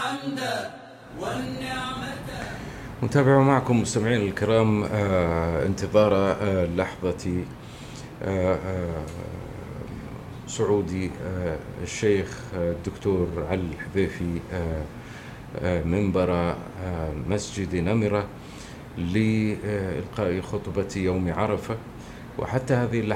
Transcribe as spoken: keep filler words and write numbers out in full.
متابع معكم مستمعين الكرام، آه انتظار آه لحظة آه آه صعود آه الشيخ آه الدكتور علي الحذيفي آه آه منبر آه مسجد نمرة لإلقاء خطبة يوم عرفة. وحتى هذه